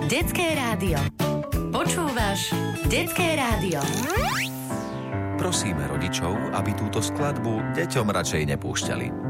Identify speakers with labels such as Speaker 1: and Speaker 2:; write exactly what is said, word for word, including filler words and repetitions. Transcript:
Speaker 1: Detské rádio. Počúvaš Detské rádio.
Speaker 2: Prosíme rodičov, aby túto skladbu deťom radšej nepúšťali.